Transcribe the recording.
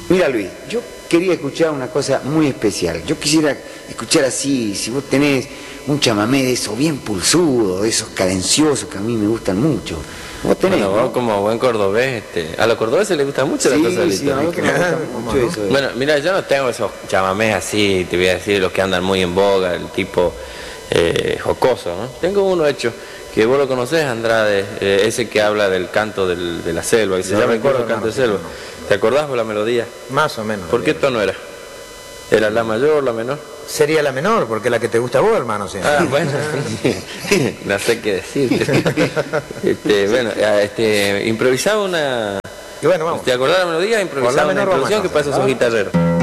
Mira, Luis, yo quería escuchar una cosa muy especial. Yo quisiera escuchar así, si vos tenés un chamamé de esos bien pulsudo, de esos cadenciosos que a mí me gustan mucho. Vos tenés, Bueno, ¿no? vos como buen cordobés, a los cordobeses les gusta mucho la cosa Sí, a nosotros nos gusta mucho eso. Bueno, mira, yo no tengo esos chamamés así, te voy a decir, los que andan muy en boga, el tipo jocoso, ¿no? Tengo uno hecho, que vos lo conocés, Andrade, ese que habla del canto de la selva, que se No llama recuerdo incluso canto de el nombre, selva. ¿Te acordás por la melodía? Más o menos. ¿Por qué tono era? ¿Era la mayor, la menor? Sería la menor, porque la que te gusta a vos, hermano. ¿Sí? Ah, bueno, no sé qué decirte. Bueno, improvisaba una... Y bueno, vamos. ¿Te acordás de la melodía? Por la Improvisaba una menor vamos, introducción que entonces, pasa sos guitarrero.